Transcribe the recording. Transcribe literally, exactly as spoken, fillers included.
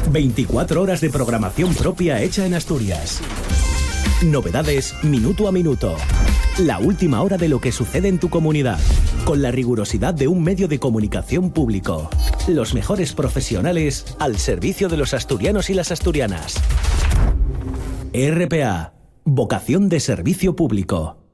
veinticuatro horas de programación propia hecha en Asturias. Novedades minuto a minuto. La última hora de lo que sucede en tu comunidad. Con la rigurosidad de un medio de comunicación público. Los mejores profesionales al servicio de los asturianos y las asturianas. R P A. Vocación de servicio público.